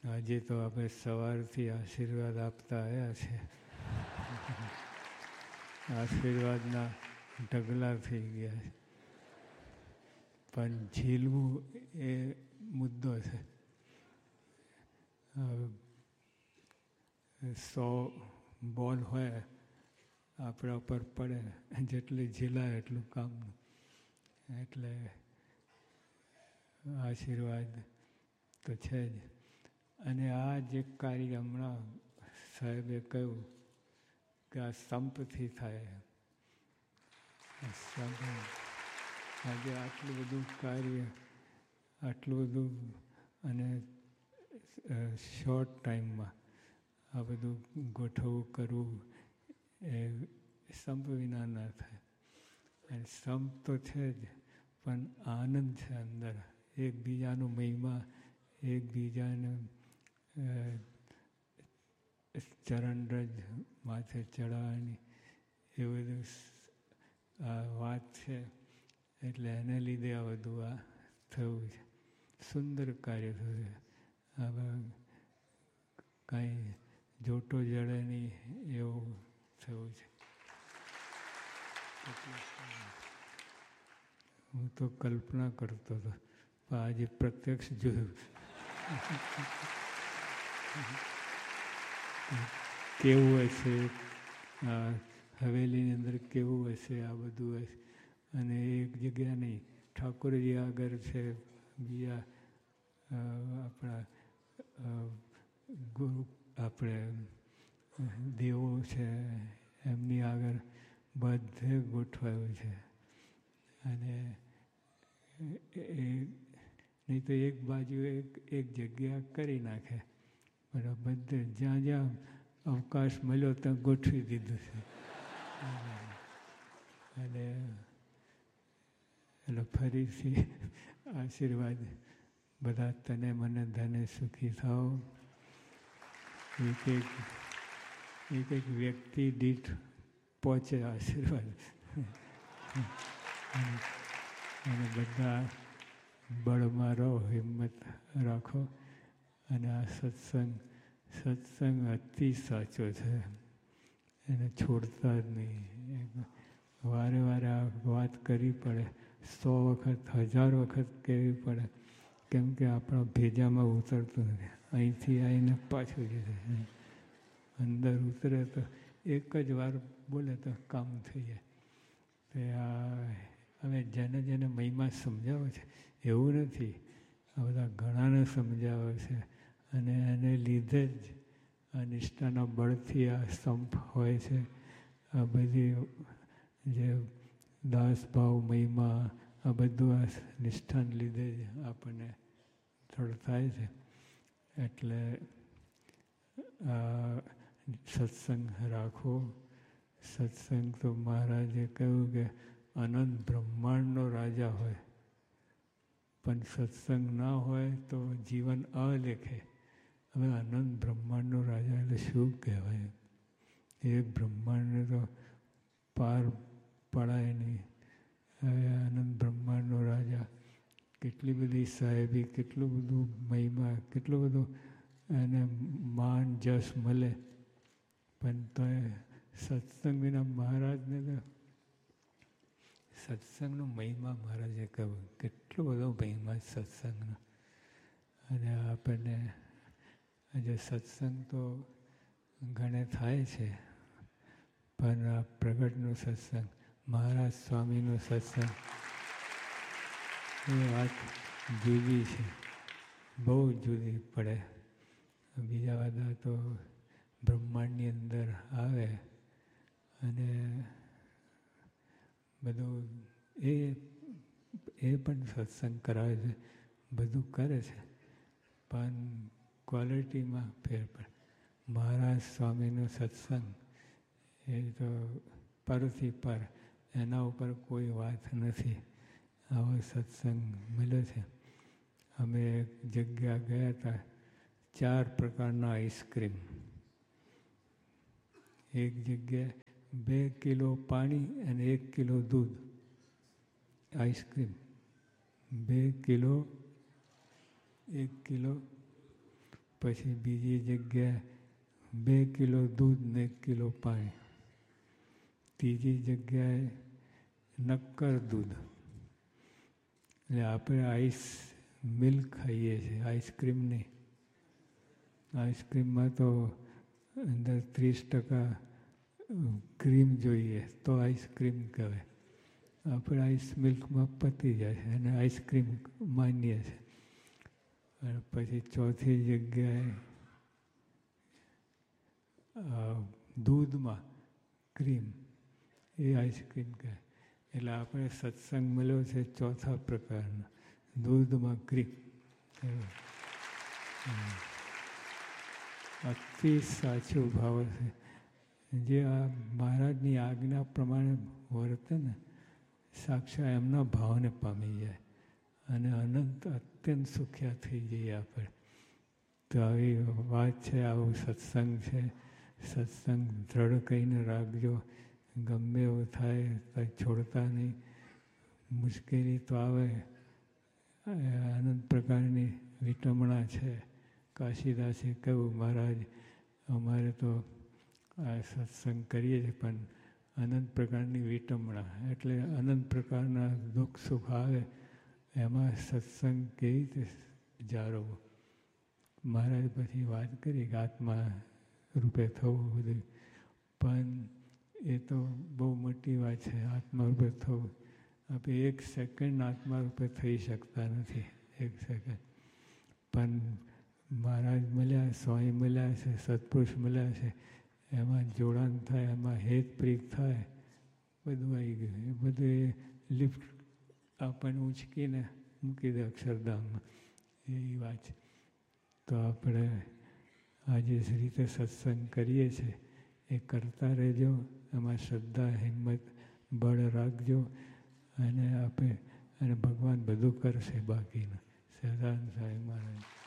આજે તો આપણે સવારથી આશીર્વાદ આપતા આવ્યા છે. આશીર્વાદના ઢગલા થઈ ગયા છે. પણ ઝીલવું એ મુદ્દો છે. 100 બોલ હોય આપણા ઉપર પડે, જેટલી ઝીલાય એટલું કામનું. એટલે આશીર્વાદ તો છે જ. અને આ જે કાર્ય હમણાં સાહેબે કહ્યું કે આ સંપથી થાય, આજે આટલું બધું કાર્ય, આટલું બધું, અને શોર્ટ ટાઈમમાં આ બધું ગોઠવવું કરવું એ સંપ વિના ના થાય. અને સંપ તો છે જ, પણ આનંદ છે અંદર. એકબીજાનો મહિમા, એકબીજાને ચરણરજ માથે ચડાવવાની એ બધું વાત છે. એટલે એને લીધે આ બધું આ થયું છે. સુંદર કાર્ય થયું છે. આમાં કાંઈ જોટો જડે નહીં એવું થયું છે. હું તો કલ્પના કરતો હતો, પણ આજે પ્રત્યક્ષ જોયું. કેવું હશે હવેલીની અંદર, કેવું હશે આ બધું હશે. અને એક જગ્યા નહીં, ઠાકોરજી આગળ છે, બીજા આપણા ગુરુ, આપણે દેવો છે, એમની આગળ બધે ગોઠવાયું છે. અને નહીં તો એક બાજુ એક જગ્યા કરી નાખે, પણ બધે જ્યાં જ્યાં અવકાશ મળ્યો ત્યાં ગોઠવી દીધું છે. અને એટલે ફરીથી આશીર્વાદ બધા તને મને ધને સુખી થાઓ. એક એક વ્યક્તિ દીઠ પહોંચે આશીર્વાદ. અને બધા બળમાં રહો, હિંમત રાખો. અને આ સત્સંગ અતિ સાચો છે, એને છોડતા જ નહીં. વારે વારે આ વાત કરવી પડે, 100 વખત 1000 વખત કહેવી પડે, કેમ કે આપણા ભેજામાં ઉતરતું નથી. અહીંથી આવીને પાછું જશે. અંદર ઉતરે તો એક જ વાર બોલે તો કામ થઈ જાય. તો આ હવે જેને જેને મહિમા સમજાવે છે એવું નથી, આ બધા ઘણાને સમજાવે છે. અને એને લીધે જ આ નિષ્ઠાના બળથી આ સંપ હોય છે. આ બધી જે દાસભાવ મહિમા, આ બધું આ નિષ્ઠાને લીધે જ આપણને થોડું થાય છે. એટલે આ સત્સંગ રાખો. સત્સંગ તો મહારાજે કહ્યું કે અનંત બ્રહ્માંડનો રાજા હોય, પણ સત્સંગ ના હોય તો જીવન અલેખે. હવે અનંત બ્રહ્માંડનો રાજા એટલે શું કહેવાય? એક બ્રહ્માંડને તો પાર પડાય નહીં. હવે અનંત બ્રહ્માંડનો રાજા, કેટલી બધી સાહેબી, કેટલું બધું મહિમા, કેટલું બધું એને માન જશ મળે, પણ તો સત્સંગ વિના મહારાજને તો સત્સંગનો મહિમા મહારાજે કહ્યું, કેટલો બધો મહિમા સત્સંગનો. અને આપણને આજે સત્સંગ તો ઘણે થાય છે, પણ આ પ્રગટનો સત્સંગ, મહારાજ સ્વામીનો સત્સંગ, એ વાત જુદી છે, બહુ જુદી પડે. બીજા બધા તો બ્રહ્માંડની અંદર આવે અને બધું એ પણ સત્સંગ કરાવે છે, બધું કરે છે, પણ ક્વોલિટીમાં ફેર પડે. મહારાજ સ્વામીનો સત્સંગ એ તો પરથી પર, એના ઉપર કોઈ વાત નથી. આવો સત્સંગ મળ્યો છે. અમે એક જગ્યા ગયા હતા, 4 પ્રકારના આઈસ્ક્રીમ. એક જગ્યાએ 2 કિલો પાણી અને 1 કિલો દૂધ. આઈસ્ક્રીમ 2 કિલો, 1 કિલો પછી બીજી જગ્યાએ 2 કિલો દૂધ ને 1 કિલો પાણી. ત્રીજી જગ્યાએ નક્કર દૂધ. એટલે આપણે આઈસ મિલ્ક ખાઈએ છીએ, આઈસ્ક્રીમ નહીં. આઈસ્ક્રીમમાં તો અંદર 30% ક્રીમ જોઈએ તો આઈસ્ક્રીમ કહેવાય. આપણે આઈસ મિલ્કમાં પતી જાય છે અને આઈસ્ક્રીમ માનીએ છીએ. અને પછી ચોથી જગ્યાએ દૂધમાં ક્રીમ, એ આઈસ્ક્રીમ કહેવાય. એટલે આપણે સત્સંગ મળ્યો છે ચોથા પ્રકારનો, દૂધમાં ક્રીમ. અતિ સાચું ભાવ છે. જે આ મહારાજની આજ્ઞા પ્રમાણે વર્તે ને, સાક્ષાત એમના ભાવને પામી જાય અને અનંત અત્યંત સુખ્યા થઈ જઈએ આપણે. તો આવી વાત છે, આવું સત્સંગ છે. સત્સંગ દ્રઢ કહીને રાખજો. ગમે એવું થાય કંઈ છોડતા નહીં. મુશ્કેલી તો આવે, અનંત પ્રકારની વિટમણા છે. કાશીદાસે કહ્યું, મહારાજ અમારે તો આ સત્સંગ કરીએ છીએ પણ અનંત પ્રકારની વિટમણા, એટલે અનંત પ્રકારના દુઃખ સુખ આવે, એમાં સત્સંગ કેવી રીતે જાળવવો. મહારાજ પછી વાત કરી કે આત્મા રૂપે થવું બધું, પણ એ તો બહુ મોટી વાત છે. આત્મા રૂપે થવું, આપણે 1 સેકન્ડ આત્મા રૂપે થઈ શકતા નથી. 1 સેકન્ડ પણ મહારાજ મળ્યા, સ્વામી મળ્યા છે, સત્પુરુષ મળ્યા છે, એમાં જોડાણ થાય, એમાં હેત પ્રીત થાય, બધું આવી ગયું. એ બધું એ લિફ્ટ આપણને ઉંચકીને મૂકી દે અક્ષરધામમાં, એવી વાત છે. તો આપણે આજે જ રીતે સત્સંગ કરીએ છીએ એ કરતા રહેજો. એમાં શ્રદ્ધા, હિંમત, બળ રાખજો અને ભગવાન બધું કરશે બાકીનું. સદાન સાંઈ મહારાજ.